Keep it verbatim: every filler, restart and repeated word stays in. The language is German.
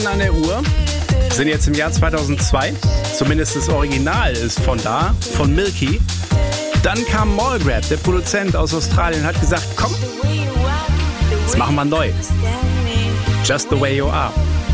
an der Uhr. Wir sind jetzt im Jahr zweitausendzwei. Zumindest das Original ist von da, von Milky. Dann kam Mallgrab, der Produzent aus Australien, hat gesagt, komm, das machen wir neu. Just the way you are.